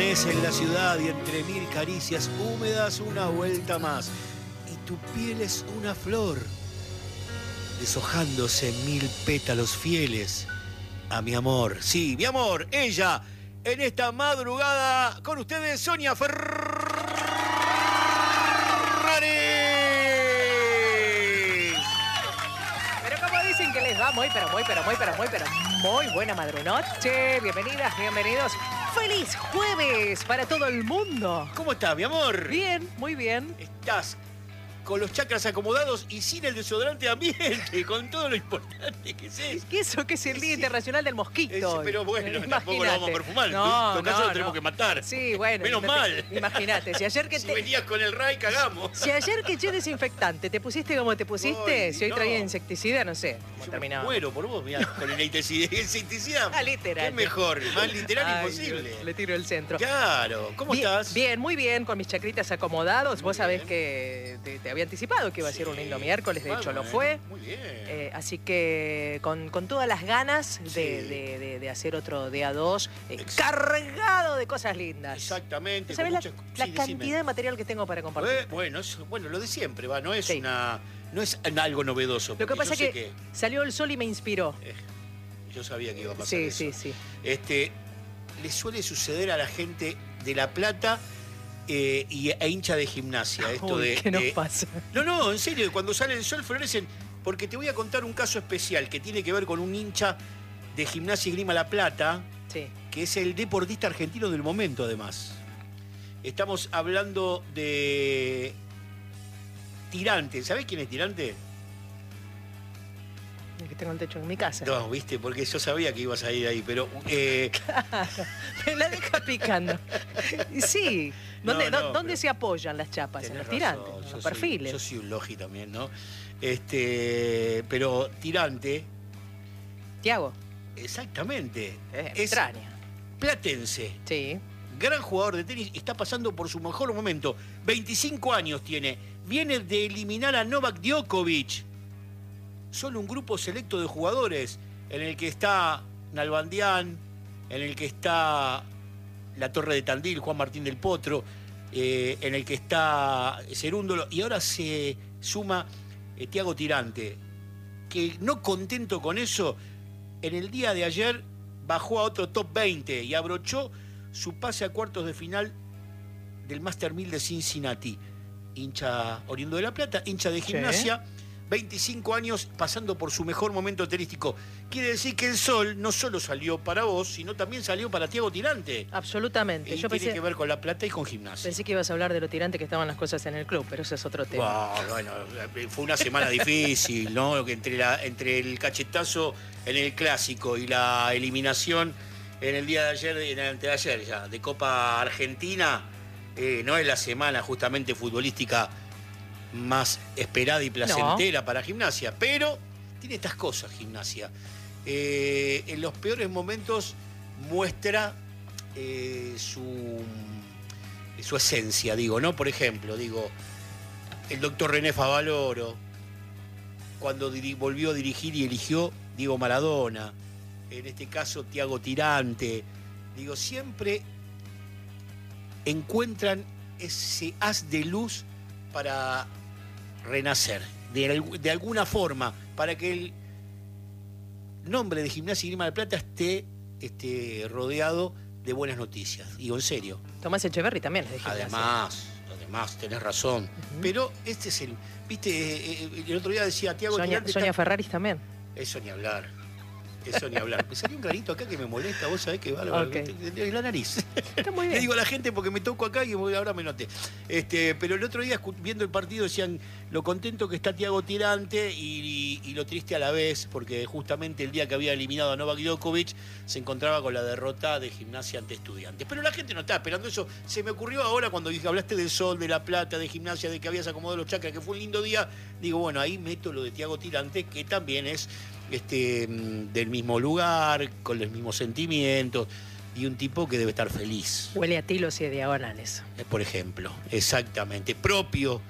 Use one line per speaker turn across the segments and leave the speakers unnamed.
Amanece en la ciudad y entre mil caricias húmedas una vuelta más. Y tu piel es una flor, deshojándose en mil pétalos fieles a mi amor. Sí, mi amor, ella, en esta madrugada, con ustedes, Sonia Ferrari.
Pero como dicen que les va muy buena madrunoche. Bienvenidas, bienvenidos. ¡Feliz jueves para todo el mundo!
¿Cómo estás, mi amor?
Bien, muy bien.
Estás con los chakras acomodados y sin el desodorante ambiente, con todo lo importante que es.
¿Qué eso? Que es el Día Internacional del Mosquito.
Pero bueno,
Imagínate.
tampoco lo vamos a perfumar.
No,
en todo caso lo tenemos que matar.
Sí, bueno.
Menos mal.
Imagínate, si ayer que
si venías con el Ray, cagamos.
Si ayer que eché desinfectante, ¿te pusiste como te pusiste?
Ay,
si hoy
no.
traía insecticida, no sé cómo
Yo
terminaba.
me muero por vos, mirá, con el insecticida.
Literal.
¿Qué mejor? Más literal
Ay,
imposible.
Le tiro el centro.
Claro. ¿Cómo
Bien,
estás?
Bien, muy bien, con mis chacritas acomodados.
Muy
Vos sabés
bien.
que te había anticipado que iba a ser un lindo miércoles, de hecho lo
Bueno,
fue.
Muy bien.
Así que con todas las ganas
Sí.
de hacer otro día 2
Ex-
cargado de cosas lindas.
Exactamente.
¿Sabés
con
la,
muchas-
la
sí,
cantidad
decime.
de material que tengo para compartir?
Bueno, lo de siempre, va. No es
Sí.
no es algo novedoso.
Lo que
porque
pasa
yo
es
sé
que salió el sol y me inspiró.
yo sabía que iba a pasar
Sí,
eso.
sí.
Le suele suceder a la gente de La Plata e hincha de gimnasia. Esto
Uy,
de,
¿qué nos pasa?
No, en serio, cuando sale el sol florecen. Porque te voy a contar un caso especial que tiene que ver con un hincha de Gimnasia y Esgrima La Plata,
Sí.
que es el deportista argentino del momento, además. Estamos hablando de Tirante. ¿Sabés quién es Tirante?
Es que tengo el techo en mi casa.
No, viste, porque yo sabía que ibas a ir ahí, pero...
Me la deja picando. Y sí. ¿Dónde,
No,
¿dónde
pero
se apoyan las chapas? En
tenés
los tirantes,
razón,
en
yo
los
soy-
perfiles.
Yo soy un logi también, ¿no? Pero Tirante,
Tiago,
exactamente,
es
es
extraña.
platense.
Sí.
Gran jugador de tenis, está pasando por su mejor momento. 25 años tiene. Viene de eliminar a Novak Djokovic. Solo un grupo selecto de jugadores, en el que está Nalbandián, en el que está La Torre de Tandil, Juan Martín del Potro, en el que está Cerúndolo, y ahora se suma Tiago Tirante, que no contento con eso, en el día de ayer bajó a otro top 20 y abrochó su pase a cuartos de final del Master 1000 de Cincinnati. Hincha oriundo de La Plata, hincha de Gimnasia, 25 años pasando por su mejor momento tenístico. Quiere decir que el sol no solo salió para vos, sino también salió para Tiago Tirante.
Absolutamente.
Y
Yo
tiene que ver con La Plata y con Gimnasia.
pensé que ibas a hablar de lo tirante que estaban las cosas en el club, pero eso es otro tema.
Bueno, fue una semana difícil, ¿no? Que entre el cachetazo en el Clásico y la eliminación en el día de ayer, en el anteayer ya, de Copa Argentina, no es la semana justamente futbolística más esperada y placentera para Gimnasia, pero tiene estas cosas Gimnasia. En los peores momentos muestra su esencia, digo, ¿no? Por ejemplo, el doctor René Favaloro, cuando volvió a dirigir y eligió Diego Maradona, en este caso Tiago Tirante, siempre encuentran ese haz de luz para renacer, de alguna forma, para que el nombre de Gimnasia y Esgrima de La Plata esté rodeado de buenas noticias. Digo, en serio.
Tomás Echeverri también es de Gimnasia.
Además, tenés razón. Pero este es viste, el otro día decía Tiago Tirante...
Sonia Ferraris también.
Eso ni hablar. Me salió un granito acá que me molesta, vos sabés que va de la nariz.
Está muy bien.
Le digo a la gente porque me toco acá y ahora me noté. Pero el otro día, viendo el partido, decían lo contento que está Tiago Tirante y lo triste a la vez, porque justamente el día que había eliminado a Novak Djokovic se encontraba con la derrota de Gimnasia ante Estudiantes. Pero la gente no está esperando eso. Se me ocurrió ahora cuando hablaste del sol, de La Plata, de Gimnasia, de que habías acomodado los chakras, que fue un lindo día. Digo, bueno, ahí meto lo de Tiago Tirante, que también es del mismo lugar, con los mismos sentimientos, y un tipo que debe estar feliz.
Huele a tilos y a diagonales.
Por ejemplo, exactamente, propio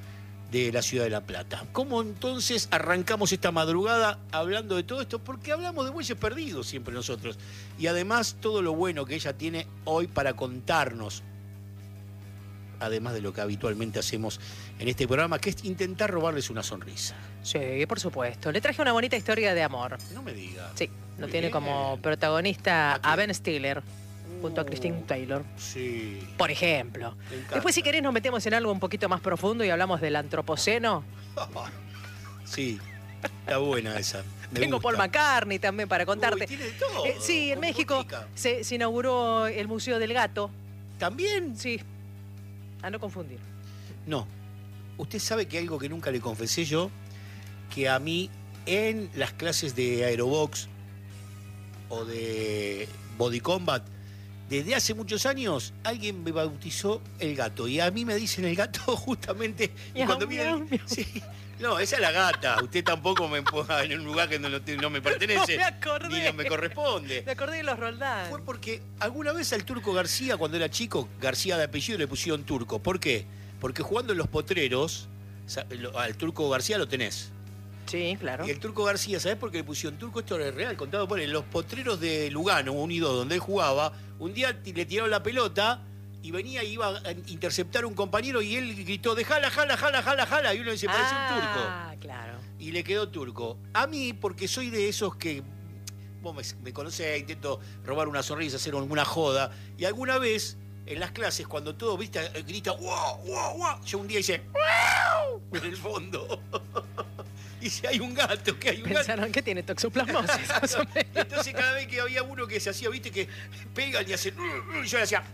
de la ciudad de La Plata. ¿Cómo entonces arrancamos esta madrugada hablando de todo esto? Porque hablamos de bueyes perdidos siempre nosotros. Y además todo lo bueno que ella tiene hoy para contarnos, además de lo que habitualmente hacemos en este programa, que es intentar robarles una sonrisa.
Sí, por supuesto. Le traje una bonita historia de amor.
No me diga.
Sí, lo
Muy
tiene
bien.
como protagonista
¿A quién?
a Ben Stiller, junto a Christine Taylor,
Sí.
por ejemplo.
Me encanta.
Después, si querés, nos metemos en algo un poquito más profundo y hablamos del antropoceno.
Sí, está buena esa. Me
Tengo
gusta.
Paul McCartney también para contarte.
Uy, tiene de todo.
Sí, en
Como
México
botica.
se inauguró el Museo del Gato.
¿También?
Sí, a no confundir.
No. Usted sabe que algo que nunca le confesé yo, que a mí en las clases de aerobox o de body combat, desde hace muchos años alguien me bautizó el gato. Y a mí me dicen el gato justamente. Y
Miau,
cuando viene.
miau, miau.
Sí. No, esa es la gata. Usted tampoco me ponga en un lugar que no me pertenece.
No me acordé.
Ni no me corresponde.
Me acordé de los Roldán.
Fue porque alguna vez al Turco García, cuando era chico, García de apellido, le pusieron Turco. ¿Por qué? Porque jugando en los potreros, al Turco García lo tenés.
Sí, claro.
Y el Turco García, ¿sabés por qué le pusieron Turco? Esto es real, contado por él. En los potreros de Lugano, unido donde él jugaba, un día le tiraron la pelota y venía y iba a interceptar un compañero y él gritó, dejala, jala, jala, jala, jala. Y uno dice, parece un turco.
Ah, claro.
Y le quedó Turco. A mí, porque soy de esos que, vos me conocés, intento robar una sonrisa, hacer alguna joda, y alguna vez, en las clases, cuando todo, viste, grita, wow, wow, wow, yo un día hice, wow, en el fondo. Y si hay un gato, que hay un gato.
Pensaron que tiene toxoplasmosis, más o menos.
Entonces cada vez que había uno que se hacía, viste, que pegan y hacen, y yo le hacía,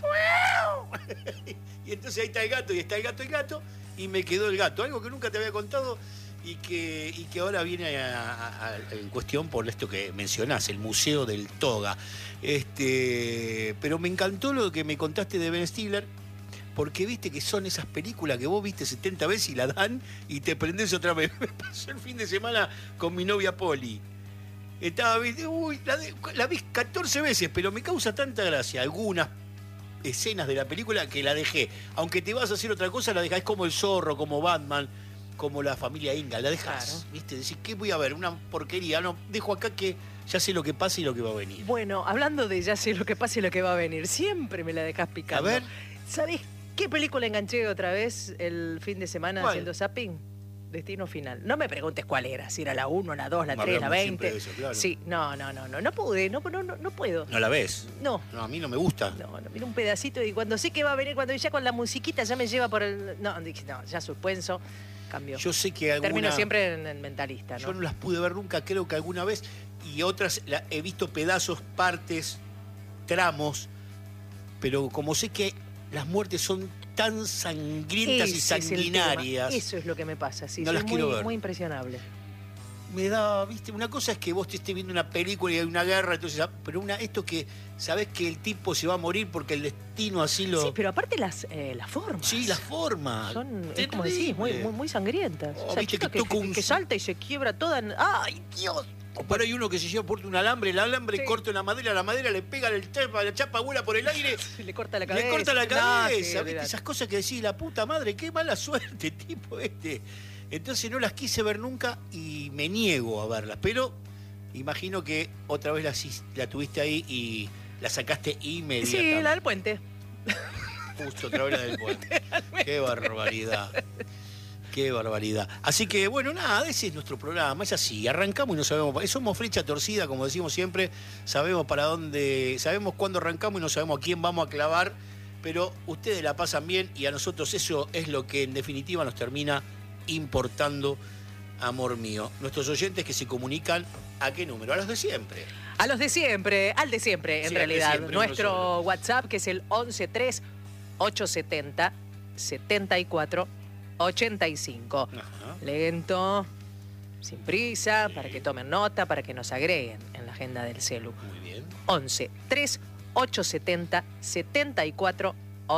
y entonces ahí está el gato, y me quedó el gato. Algo que nunca te había contado y que ahora viene en cuestión por esto que mencionás, el Museo del Toga. Pero me encantó lo que me contaste de Ben Stiller, porque viste que son esas películas que vos viste 70 veces y la dan y te prendés otra vez. Me pasó el fin de semana con mi novia Poli. La vi 14 veces, pero me causa tanta gracia algunas escenas de la película que la dejé. Aunque te vas a hacer otra cosa, la dejás. Es como El Zorro, como Batman, como La Familia Ingalls. La dejás,
Claro.
¿viste? Decís, ¿qué voy a ver? Una porquería. No, dejo acá que ya sé lo que pasa y lo que va a venir.
Bueno, hablando de ya sé lo que pasa y lo que va a venir, siempre me la dejas picando.
A ver.
¿Sabés qué película enganché otra vez el fin de semana
¿Cuál?
haciendo zapping? Destino Final. No me preguntes cuál era, si era la 1, la 2, la 3, la
Hablamos siempre
20.
de eso, claro.
Sí, no pude, no puedo.
¿No la ves?
No.
No, a mí no me gusta.
No, mira un pedacito y cuando sé que va a venir, cuando ya con la musiquita ya me lleva por el... No, dije, no, ya suspenso, cambio.
Yo sé que alguna...
Termino siempre en el mentalista, ¿no?
Yo no las pude ver nunca, creo que alguna vez, y otras he visto pedazos, partes, tramos, pero como sé que las muertes son tan sangrientas y
Ese es el tema.
sanguinarias,
Eso es lo que me pasa, sí,
No
soy
las quiero ver.
muy impresionable.
me da, viste, una cosa es que vos te estés viendo una película y hay una guerra, entonces, pero esto que sabés que el tipo se va a morir porque el destino así lo...
Sí, pero aparte las formas.
Sí, las formas.
Son, es
Terrible.
como decís, muy sangrientas.
Oh,
Esa
viste
chica
que toca un-
que salta y se quiebra toda. ¡Ay, Dios!
O por ahí uno que se lleva por un alambre, el alambre
Sí.
corta la madera le pega la chapa vuela por el aire,
Le corta la cabeza.
le corta la
No,
cabeza,
sí,
¿viste?
olvidate.
Esas cosas que decís, la puta madre, qué mala suerte, tipo este. Entonces no las quise ver nunca y me niego a verlas, pero imagino que otra vez la tuviste ahí y la sacaste inmediatamente.
Sí, la del puente.
Justo otra vez la del puente. Qué barbaridad. Qué barbaridad. Así que, bueno, nada, ese es nuestro programa. Es así, arrancamos y no sabemos. Somos flecha torcida, como decimos siempre. Sabemos para dónde, sabemos cuándo arrancamos y no sabemos a quién vamos a clavar. Pero ustedes la pasan bien y a nosotros eso es lo que en definitiva nos termina importando, amor mío. Nuestros oyentes que se comunican, ¿a qué número? A los de siempre.
A los de siempre, al de siempre, en
Sí, al de
realidad.
siempre, uno
Nuestro
solo.
WhatsApp, que es el 113 870 74 85.
Ajá.
Lento, sin prisa, para que tomen nota, para que nos agreguen en la agenda del celu.
Muy bien.
11 3 870 74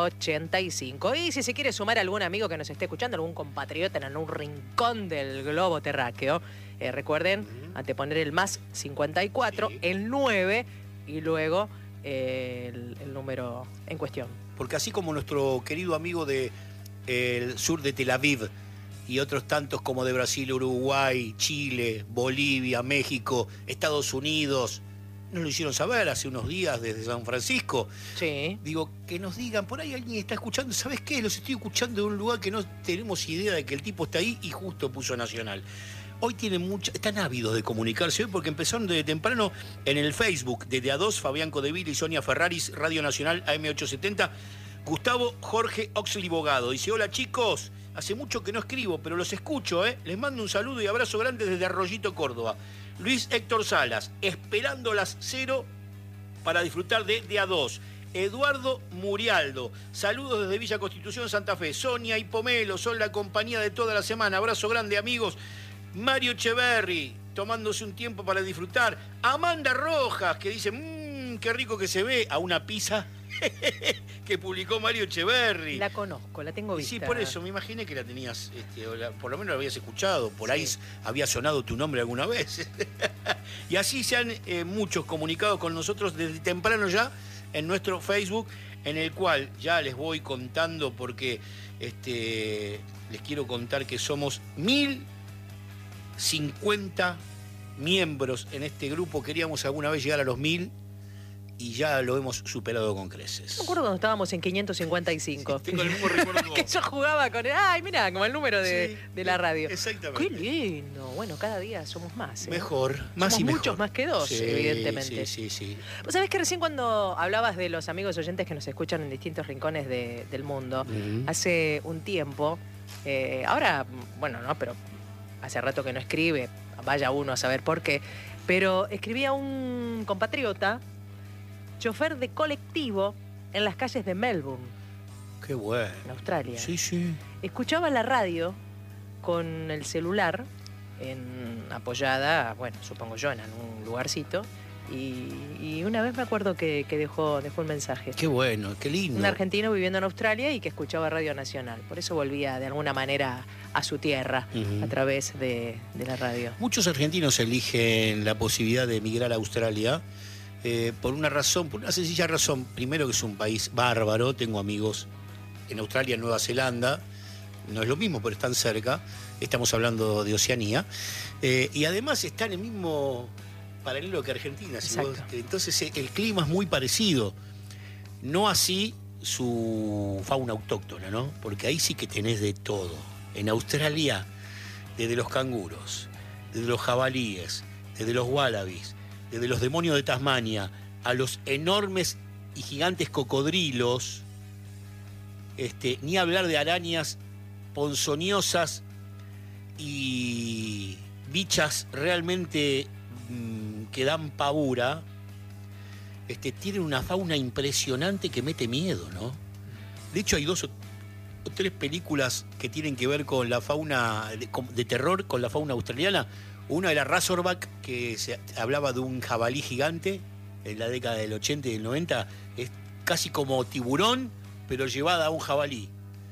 85. Y si se quiere sumar algún amigo que nos esté escuchando, algún compatriota en algún rincón del globo terráqueo, recuerden anteponer el más 54,
Sí.
el 9 y luego el número en cuestión.
Porque así como nuestro querido amigo de el sur de Tel Aviv, y otros tantos como de Brasil, Uruguay, Chile, Bolivia, México, Estados Unidos, nos lo hicieron saber hace unos días desde San Francisco.
Sí.
Digo, que nos digan, por ahí alguien está escuchando, ¿sabes qué? Los estoy escuchando de un lugar que no tenemos idea de que el tipo está ahí y justo puso Nacional. Hoy están ávidos de comunicarse hoy porque empezaron desde temprano en el Facebook, desde A2, Fabián Codeville y Sonia Ferraris, Radio Nacional AM870, Gustavo Jorge Oxley Bogado. Dice, hola chicos, hace mucho que no escribo, pero los escucho, ¿eh? Les mando un saludo y abrazo grande desde Arroyito, Córdoba. Luis Héctor Salas, esperando las 0 para disfrutar de A2. Eduardo Murialdo, saludos desde Villa Constitución, Santa Fe. Sonia y Pomelo son la compañía de toda la semana. Abrazo grande, amigos. Mario Echeverri, tomándose un tiempo para disfrutar. Amanda Rojas, que dice, qué rico que se ve, a una pizza que publicó Mario Echeverri.
La conozco, la tengo vista.
Sí, por eso, me imaginé que la tenías, por lo menos la habías escuchado, por ahí había sonado tu nombre alguna vez. Y así se han muchos comunicado con nosotros desde temprano ya en nuestro Facebook, en el cual ya les voy contando porque les quiero contar que somos 1050 miembros en este grupo. Queríamos alguna vez llegar a los 1000 y ya lo hemos superado con creces.
Me acuerdo cuando estábamos en 555.
Sí, tengo el mismo recuerdo.
Que yo jugaba con mira, como el número de la radio.
Exactamente.
Qué lindo. Bueno, cada día somos más.
Mejor, más
somos
y mejor.
Muchos más que dos, evidentemente.
Sí.
Vos sabés que recién cuando hablabas de los amigos oyentes que nos escuchan en distintos rincones del mundo, hace un tiempo, ahora, bueno, no, pero hace rato que no escribe, vaya uno a saber por qué, pero escribía un compatriota, chofer de colectivo en las calles de Melbourne.
Qué bueno.
En Australia.
Sí.
Escuchaba la radio con el celular apoyada, bueno, supongo yo, en algún lugarcito. Y una vez me acuerdo que dejó un mensaje.
Qué bueno, qué lindo.
Un argentino viviendo en Australia y que escuchaba Radio Nacional. Por eso volvía de alguna manera a su tierra a través de la radio.
Muchos argentinos eligen la posibilidad de emigrar a Australia por una sencilla razón. Primero, que es un país bárbaro. Tengo amigos en Australia, en Nueva Zelanda. No es lo mismo, pero están cerca. Estamos hablando de Oceanía. Y además está en el mismo paralelo que Argentina. Entonces el clima es muy parecido. No así su fauna autóctona, ¿no? Porque ahí sí que tenés de todo. En Australia, desde los canguros, desde los jabalíes, desde los wallabies, desde los demonios de Tasmania, a los enormes y gigantes cocodrilos, ni hablar de arañas ponzoñosas y bichas realmente que dan pavura. Tienen una fauna impresionante que mete miedo, ¿no? De hecho, hay 2 o 3 películas que tienen que ver con la fauna de terror, con la fauna australiana. Una era Razorback, que hablaba de un jabalí gigante en la década del 80 y del 90. Es casi como Tiburón, pero llevada a un jabalí.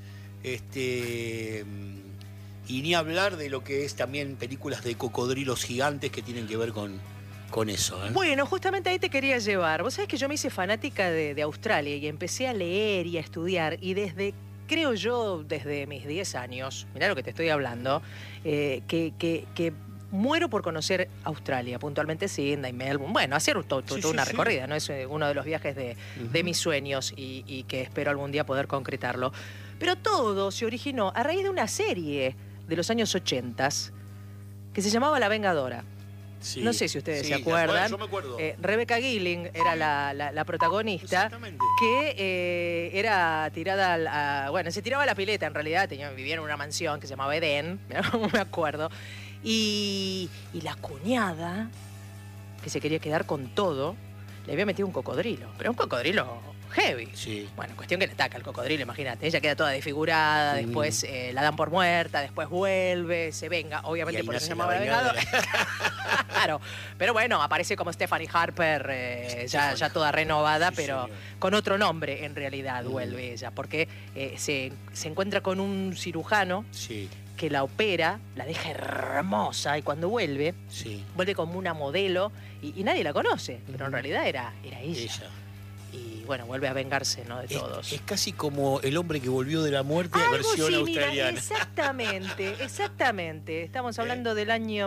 Y ni hablar de lo que es también películas de cocodrilos gigantes que tienen que ver con eso.
Bueno, justamente ahí te quería llevar. Vos sabés que yo me hice fanática de Australia y empecé a leer y a estudiar. Y creo yo, desde mis 10 años, mirá lo que te estoy hablando, que muero por conocer Australia, puntualmente Sydney, Melbourne. Bueno, hacer toda una recorrida, ¿no? Es uno de los viajes de mis sueños y que espero algún día poder concretarlo. Pero todo se originó a raíz de una serie de los años 80 que se llamaba La Vengadora. Sí, no sé si ustedes se acuerdan.
Yo me acuerdo.
Rebecca Gilling era la protagonista, que era tirada se tiraba a la pileta en realidad, vivía en una mansión que se llamaba Edén, no me acuerdo. Y la cuñada, que se quería quedar con todo, le había metido un cocodrilo, pero un cocodrilo heavy.
Sí.
Bueno, cuestión que le ataca al cocodrilo, imagínate. Ella queda toda desfigurada, después la dan por muerta, después vuelve, se venga, obviamente por eso se llamaba La Vengadora. Claro, pero bueno, aparece como Stephanie Harper, ya toda renovada, pero con otro nombre en realidad vuelve ella, porque se encuentra con un cirujano que la opera, la deja hermosa, y cuando vuelve como una modelo, y nadie la conoce, pero en realidad era ella. y bueno, vuelve a vengarse, ¿no?, de todos.
Es casi como el hombre que volvió de la muerte,
Algo
versión
similar,
australiana.
exactamente. Estamos hablando del año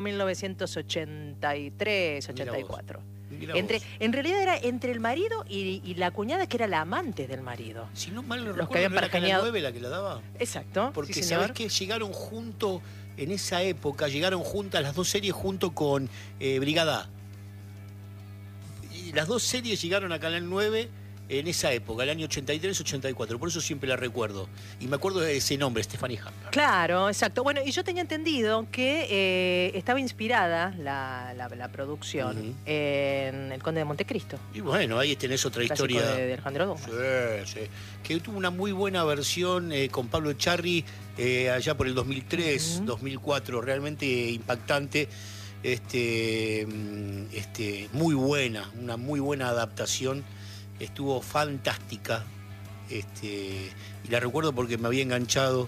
1983, 84. En realidad era entre el marido y la cuñada, que era la amante del marido.
Si no mal lo
Los que
recuerdo,
habían
¿no era Canal
pergeñado.
9 la que la daba?
Exacto.
Porque
sí,
¿sabés
señor.
qué? Llegaron juntos, en esa época, llegaron juntas las dos series junto con Brigada A. Y las dos series llegaron a Canal 9 en esa época, el año 83-84. Por eso siempre la recuerdo. Y me acuerdo de ese nombre, Stephanie Hamper.
Claro, exacto. Bueno, y yo tenía entendido que estaba inspirada la producción en El Conde de Montecristo.
Y bueno, ahí tenés otra
Clásico
historia.
de Alejandro Dumas.
Sí. Que tuvo una muy buena versión con Pablo Echarri allá por el 2003, 2004, realmente impactante. Muy buena, una muy buena adaptación. Estuvo fantástica. Y la recuerdo porque me había enganchado.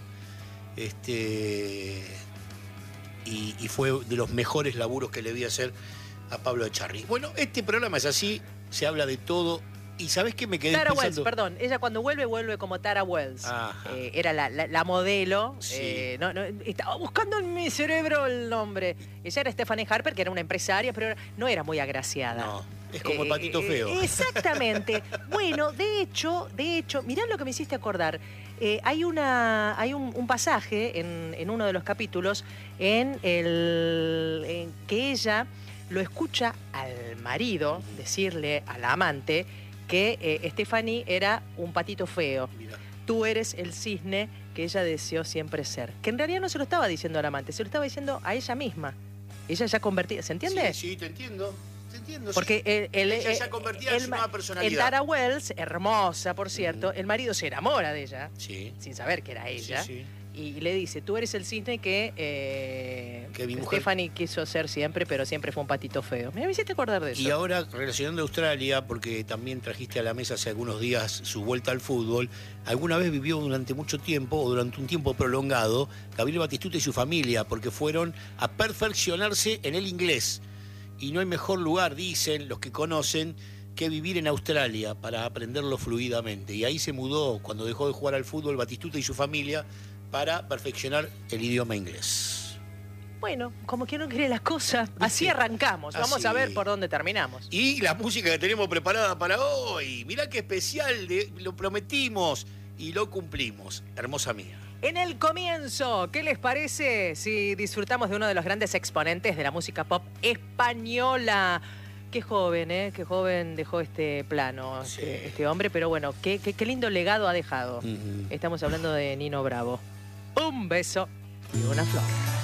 Y fue de los mejores laburos que le vi hacer a Pablo Echarri. Bueno, este programa es así, se habla de todo. ¿Y sabés qué me quedé
Tara
pensando?
Wells, perdón. Ella cuando vuelve como Tara Wells.
Ajá.
Era la modelo.
Sí.
No, estaba buscando en mi cerebro el nombre. Ella era Stephanie Harper, que era una empresaria, pero no era muy agraciada.
No, es como el patito feo.
Exactamente. Bueno, de hecho, mirá lo que me hiciste acordar. Hay un pasaje en uno de los capítulos en que ella lo escucha al marido decirle a la amante que Stephanie era un patito feo.
Mirá.
Tú eres el cisne que ella deseó siempre ser. Que en realidad no se lo estaba diciendo al amante, se lo estaba diciendo a ella misma. Ella ya convertida, ¿se entiende?
Sí, te entiendo.
Porque
ella ya convertida en su nueva personalidad.
en Tara Wells, hermosa, por cierto, el marido se enamora de ella,
Sí.
sin saber que era ella,
Sí.
y le dice, tú eres el cisne que
mi mujer-
Stephanie quiso ser siempre, pero siempre fue un patito feo. Me hiciste acordar de eso.
Y ahora, relacionando a Australia, porque también trajiste a la mesa hace algunos días su vuelta al fútbol, alguna vez vivió durante mucho tiempo, o durante un tiempo prolongado, Gabriel Batistuta y su familia, porque fueron a perfeccionarse en el inglés. Y no hay mejor lugar, dicen los que conocen, que vivir en Australia para aprenderlo fluidamente. Y ahí se mudó, cuando dejó de jugar al fútbol, Batistuta y su familia, para perfeccionar el idioma inglés.
Bueno, como que no quiere las cosas, así arrancamos. Vamos
Así.
a ver por dónde terminamos.
Y la música que tenemos preparada para hoy. Mirá qué especial, lo prometimos y lo cumplimos. Hermosa mía.
En el comienzo, ¿qué les parece si disfrutamos de uno de los grandes exponentes de la música pop española? Qué joven, ¿eh? Qué joven dejó este plano,
Sí.
este hombre, pero bueno, qué lindo legado ha dejado.
Ujú.
Estamos hablando de Nino Bravo. Un beso y una flor.